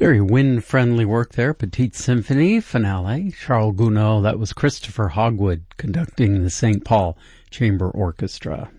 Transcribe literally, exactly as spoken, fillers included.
Very wind-friendly work there. Petite Symphony finale. Charles Gounod, that was Christopher Hogwood conducting the Saint Paul Chamber Orchestra.